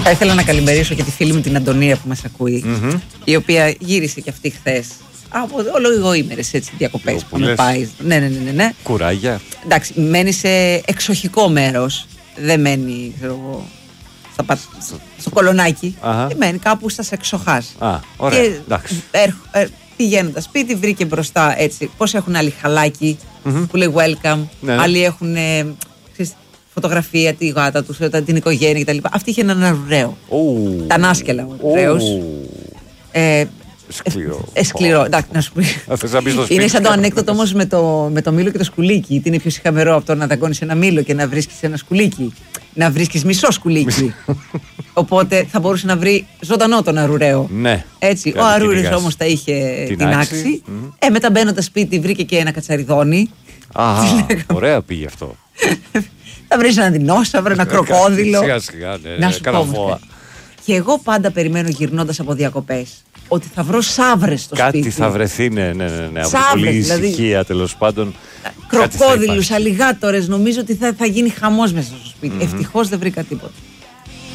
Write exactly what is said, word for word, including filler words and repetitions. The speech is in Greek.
Θα ήθελα να καλημερίσω και τη φίλη μου την Αντωνία που μας ακούει, mm-hmm. η οποία γύρισε και αυτή χθες από ολογοήμερες έτσι διακοπές που με πάει. Ναι, ναι, ναι, ναι, ναι. Κουράγια. Εντάξει, μένει σε εξοχικό μέρος. Δεν μένει, ξέρω εγώ, στα, στο, στο κολονάκι. Uh-huh. Δεν μένει κάπου στα εξοχάς. Α, ωραία. Και ερ, ερ, πηγαίνοντας σπίτι, βρήκε μπροστά έτσι. Πώς έχουν άλλοι χαλάκι mm-hmm. που λέει welcome. Ναι. Άλλοι έχουν ε, ξέρεις, φωτογραφία, τη γάτα τους, την οικογένεια κτλ. Αυτή είχε έναν αρουραίο. Oh. Τα νάσκελα ο αρουραίος. Oh. Ε, Σκληρό. Ε, σκληρό, εντάξει, να σου πει. Είναι σαν το ανέκδοτο όμως με το, με το μήλο και το σκουλίκι. Τι είναι πιο συχαμερό από το να δαγκώνεις ένα μήλο και να βρίσκεις ένα σκουλίκι? Να βρίσκεις μισό σκουλίκι. Οπότε θα μπορούσε να βρει ζωντανό τον αρουραίο. Ναι. Έτσι. Ο αρουραίος όμως τα είχε την, την άξη. Mm. Ε, μετά μπαίνοντας σπίτι βρήκε και ένα κατσαριδόνι. Α, ωραία πήγε αυτό. Θα βρεις έναν δεινόσαυρο, ένα κροκόδιλο. Σιγά σιγά, ναι, να σου πω. Και εγώ πάντα περιμένω γυρνώντας από διακοπές ότι θα βρω σαύρες στο κάτι σπίτι. Κάτι θα βρεθεί, ναι, ναι, ναι, ναι. Σαύρες, από πολύ δηλαδή, ησυχία τέλος πάντων. Κροκόδιλους, αλιγάτορες, νομίζω ότι θα, θα γίνει χαμός μέσα στο σπίτι. Mm-hmm. Ευτυχώς δεν βρήκα τίποτα.